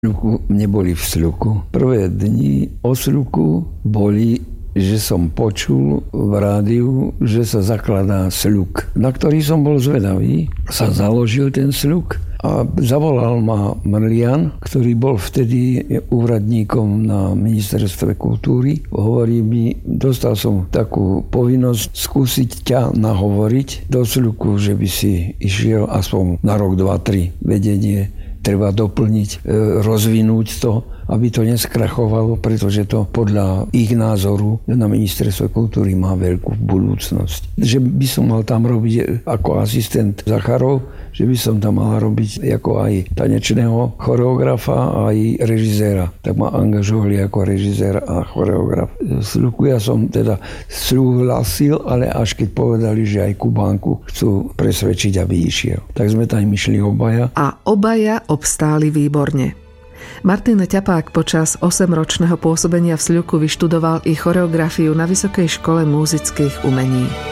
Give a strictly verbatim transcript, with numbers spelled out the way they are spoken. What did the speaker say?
Sľuku neboli v Sľuku. Prvé dni o Sľuku boli, že som počul v rádiu, že sa zakladá Sľuk, na ktorý som bol zvedavý. Sa založil ten Sľuk a zavolal ma Mrlian, ktorý bol vtedy úradníkom na ministerstve kultúry. Hovorí mi, dostal som takú povinnosť skúsiť ťa nahovoriť do Sľuku, že by si išiel aspoň na rok, dva, tri vedenie. Treba doplniť, rozvinúť to, aby to neskrachovalo, pretože to podľa ich názoru na ministerstve kultúry má veľkú budúcnosť. Že by som mal tam robiť ako asistent Zacharov, že by som tam mal robiť ako aj tanečného choreografa, aj režiséra. Tak ma angažovali ako režisér a choreograf. Sľuku ja som teda súhlasil, ale až keď povedali, že aj Kubánku chcú presvedčiť, aby išiel. Tak sme tam išli obaja. A obaja obstáli výborne. Martin Ťapák počas osemročného pôsobenia v Sľuku vyštudoval i choreografiu na Vysokej škole múzických umení.